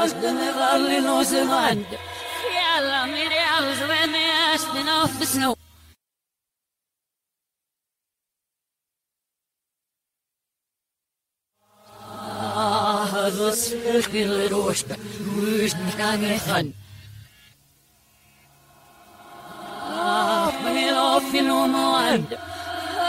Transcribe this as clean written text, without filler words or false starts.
نظل نوزماند يلا ميري عاوز وين ياشتنا في سنو هذا سلكي الروش وش نكاني خن من يلوف المواد